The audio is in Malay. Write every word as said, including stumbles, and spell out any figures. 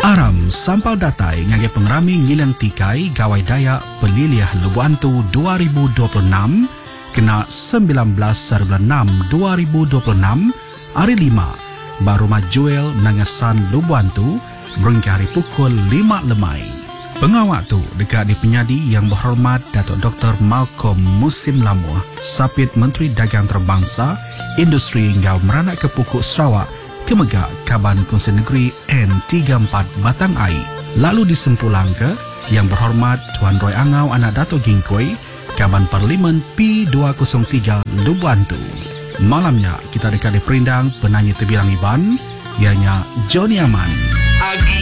Aram sampal datai ngagai pengerami ngilang tikai gawai daya peliliah Lubuantu dua ribu dua puluh enam kena sembilan belas bulan enam dua ribu dua puluh enam hari lima baru majuel nangasan Lubuantu berhingga hari pukul lima lemai. Pengawak tu dekat di penyadi yang berhormat Datuk Doktor Malcolm Musim Lamuh, Sapit Menteri Dagang Terbangsa, Industri hingga meranak ke Pokok Sarawak, Kemegak Kaban Kongsi Negeri N tiga puluh empat Batang Ai. Lalu disempulang ke yang berhormat Tuan Roy Angau Anak Dato' Gingkoi, Kaban Parlimen P dua kosong tiga Lubuantu. Malamnya kita dekat di perindang penyanyi terbilang Iban, ianya Johnny Aman.